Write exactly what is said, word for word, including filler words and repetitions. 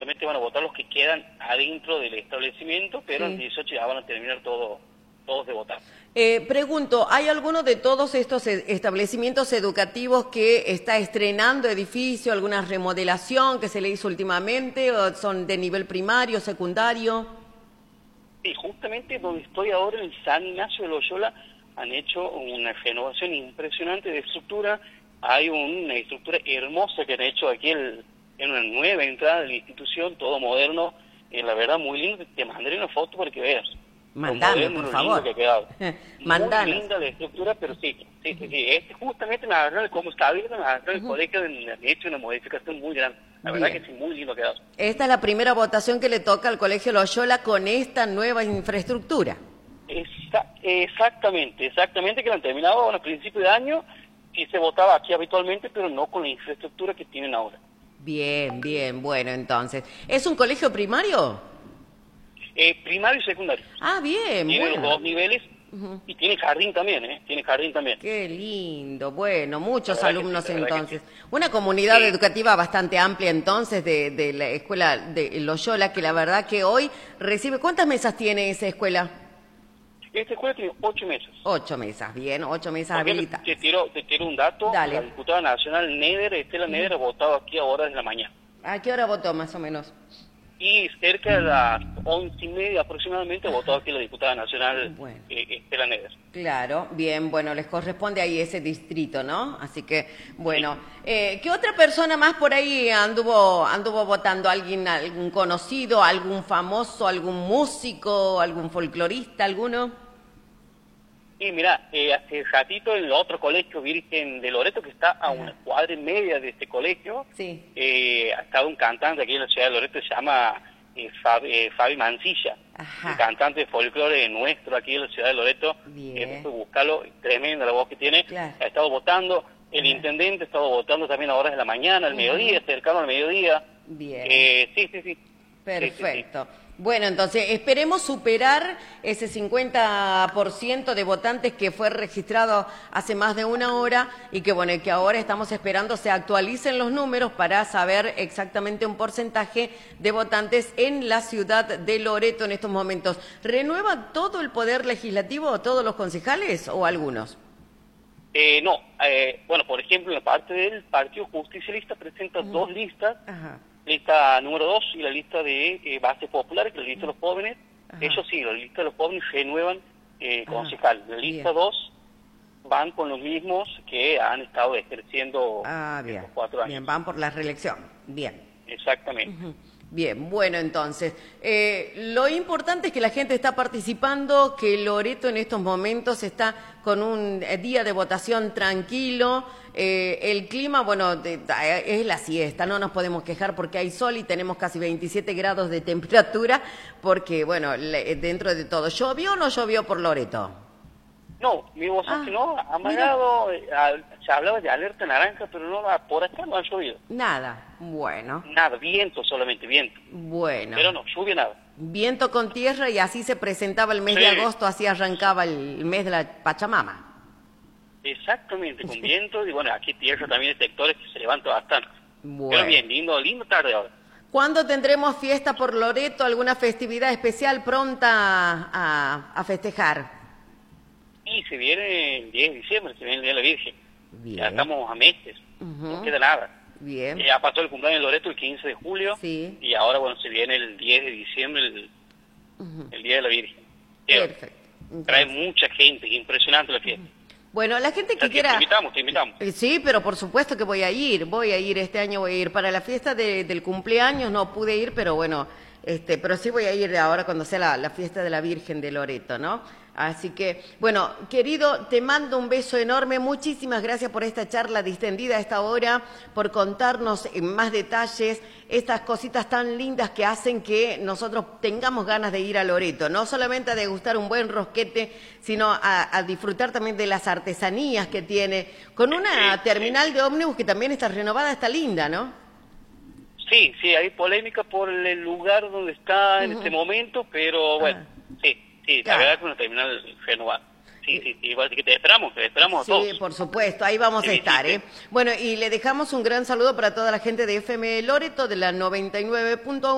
solamente van a votar los que quedan adentro del establecimiento, pero Sí. el dieciocho ya van a terminar todo, todos de votar. Eh, pregunto, ¿hay alguno de todos estos e- establecimientos educativos que está estrenando edificio, alguna remodelación que se le hizo últimamente, o son de nivel primario, secundario? Sí, justamente donde estoy ahora, en San Ignacio de Loyola, han hecho una renovación impresionante de estructura. Hay una estructura hermosa que han hecho aquí el, en una nueva entrada de la institución, todo moderno, eh, la verdad muy lindo. Te mandaré una foto para que veas. Mandame, por favor. Que ha quedado. Mandanos. Muy linda la estructura, pero sí, sí, sí, sí. Este, justamente en la verdad, como está abierto, en la verdad, el Ujú. colegio han hecho una modificación muy grande. La verdad Bien. que sí, muy lindo ha quedado. Esta es la primera votación que le toca al Colegio Loyola con esta nueva infraestructura. Exa- exactamente, exactamente, que lo han terminado a principios de año, y se votaba aquí habitualmente, pero no con la infraestructura que tienen ahora. Bien, bien, bueno, entonces. ¿Es un colegio primario? Eh, primario y secundario. Ah, bien, Tiene los bueno. dos niveles, Ujú. y tiene jardín también, ¿eh? Tiene jardín también. Qué lindo, bueno, muchos La verdad que alumnos sí, la verdad que entonces. Una comunidad Sí. educativa bastante amplia entonces de, de la escuela de Loyola, que la verdad que hoy recibe... ¿Cuántas mesas tiene esa escuela? Esta escuela tiene ocho mesas. Ocho mesas, bien, ocho mesas Por ejemplo, habilitadas. te tiro, te tiro un dato. Dale. La diputada nacional Neder, Estela Neder, ha votado aquí ahora desde la mañana. ¿A qué hora votó más o menos? Y cerca de las once y media aproximadamente ha votado aquí la diputada nacional Bueno. eh, Estela Neder. Claro, bien, bueno, les corresponde ahí ese distrito, ¿no? Así que, bueno, eh, ¿qué otra persona más por ahí anduvo anduvo votando? ¿Alguien, algún conocido, algún famoso, algún músico, algún folclorista, alguno? Y mira, eh, hace ratito en el otro colegio Virgen de Loreto, que está a Ajá. una cuadra y media de este colegio, Sí. eh, ha estado un cantante aquí en la ciudad de Loreto, se llama eh, Fabi, eh, Fabi Mancilla, Ajá. un cantante de folclore nuestro aquí en la ciudad de Loreto. Bien. Eh, después buscarlo, tremenda la voz que tiene. Claro. Ha estado votando, el Ajá. intendente ha estado votando también a horas de la mañana, al Ujú. mediodía, cercano al mediodía. Bien. Eh, sí, sí, sí. Perfecto. Bueno, entonces esperemos superar ese cincuenta por ciento de votantes que fue registrado hace más de una hora y que bueno, y que ahora estamos esperando se actualicen los números para saber exactamente un porcentaje de votantes en la ciudad de Loreto en estos momentos. ¿Renueva todo el poder legislativo, todos los concejales o algunos? Eh, no, eh, bueno, por ejemplo, en la parte del Partido Justicialista presenta Ujú. dos listas. Ajá. Lista número dos y la lista de eh, bases populares, que es la lista de los jóvenes. Ajá. Ellos sí, la lista de los jóvenes renuevan eh, Ajá. concejal. La lista Bien. dos van con los mismos que han estado ejerciendo Ah, bien. estos cuatro años. Bien, van por la reelección. Bien. Exactamente. Ujú. Bien, bueno, entonces, eh, lo importante es que la gente está participando, que Loreto en estos momentos está con un eh, día de votación tranquilo, eh, el clima, bueno, de- de- es la siesta, no nos podemos quejar porque hay sol y tenemos casi veintisiete grados de temperatura, porque, bueno, le- dentro de todo, ¿llovió o no llovió por Loreto? No, mi voz Ah, que no, ha amagado, eh, al- se hablaba de alerta naranja, pero no, por acá no ha llovido. Nada, bueno, Nada, viento solamente, viento. bueno. Pero no, lluvia nada. Viento con tierra y así se presentaba el mes Sí. de agosto, así arrancaba el mes de la Pachamama. Exactamente, con viento, y bueno, aquí tierra también hay sectores que se levantan bastante. Bueno. Pero bien, lindo, lindo tarde ahora. ¿Cuándo tendremos fiesta por Loreto? ¿Alguna festividad especial pronta a, a festejar? Y se viene el diez de diciembre, se viene el Día de la Virgen. Bien. Ya estamos a meses, Ujú. no queda nada. Bien. Ya pasó el cumpleaños de Loreto el quince de julio, Sí. y ahora, bueno, se viene el diez de diciembre, el, Ujú. el Día de la Virgen. Lleva, Perfecto. trae Entonces, mucha gente, impresionante la fiesta. bueno, la gente que Así que quiera... Te invitamos, te invitamos. Eh, Sí, pero por supuesto que voy a ir, voy a ir, este año voy a ir. Para la fiesta de- del cumpleaños no pude ir, pero bueno, este, pero sí voy a ir ahora cuando sea la, la fiesta de la Virgen de Loreto, ¿no? Así que, bueno, querido, te mando un beso enorme, muchísimas gracias por esta charla distendida a esta hora, por contarnos en más detalles estas cositas tan lindas que hacen que nosotros tengamos ganas de ir a Loreto, no solamente a degustar un buen rosquete, sino a, a disfrutar también de las artesanías que tiene, con una Sí, terminal de ómnibus que también está renovada, está linda, ¿no? Sí, sí, hay polémica por el lugar donde está en Ujú. este momento, pero bueno, sí, sí, Claro. la verdad es que una terminal renovada. Sí, sí, sí, igual que te esperamos, te esperamos a Sí, todos. por supuesto, ahí vamos Sí, a sí, estar, sí. ¿eh? Bueno, y le dejamos un gran saludo para toda la gente de F M Loreto, de la noventa y nueve punto uno.